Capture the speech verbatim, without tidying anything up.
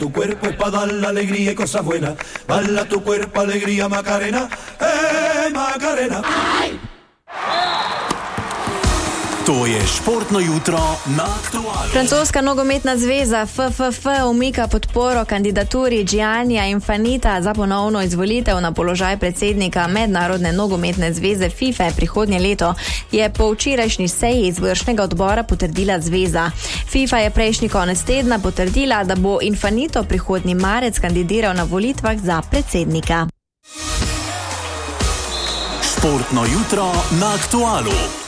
Tu cuerpo es para dar la alegría y cosas buenas. Bala tu cuerpo, alegría, Macarena. ¡Eh, Macarena! Aj! To je športno jutro na Aktualu. Francoska nogometna zveza F F F umika podporo kandidaturi Giannija Infantita za ponovno izvolitev na položaj predsednika Mednarodne nogometne zveze FIFA prihodnje leto, je po včerajšnji seji izvršnega odbora potrdila zveza. FIFA je prejšnji konec tedna potrdila, da bo Infantito prihodnji marec kandidiral na volitvah za predsednika. Športno jutro na Aktualu.